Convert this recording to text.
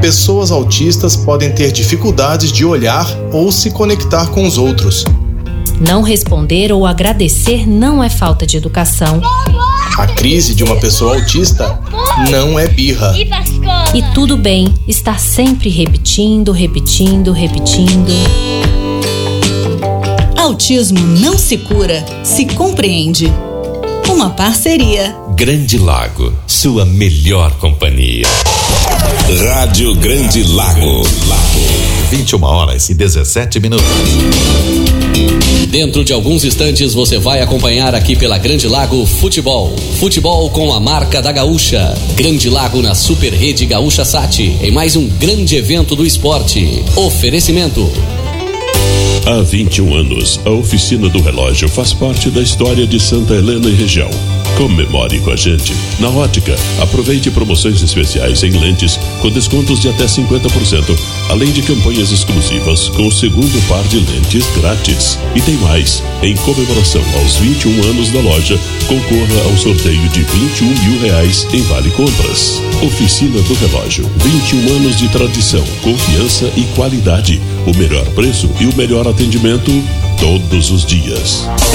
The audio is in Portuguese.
Pessoas autistas podem ter dificuldades de olhar ou se conectar com os outros. Não responder ou agradecer não é falta de educação. A crise de uma pessoa autista não é birra. E tudo bem estar sempre repetindo. Autismo não se cura, se compreende. Uma parceria. Grande Lago, sua melhor companhia. Rádio Grande Lago. 21h17. Dentro de alguns instantes você vai acompanhar aqui pela Grande Lago Futebol. Futebol com a marca da Gaúcha. Grande Lago na Super Rede Gaúcha Sat, em mais um grande evento do esporte. Oferecimento. Há 21 anos, a Oficina do Relógio faz parte da história de Santa Helena e região. Comemore com a gente. Na Ótica, aproveite promoções especiais em lentes com descontos de até 50%, além de campanhas exclusivas com o segundo par de lentes grátis. E tem mais, em comemoração aos 21 anos da loja, concorra ao sorteio de R$21 mil em Vale Compras. Oficina do Relógio, 21 anos de tradição, confiança e qualidade. O melhor preço e o melhor atendimento todos os dias.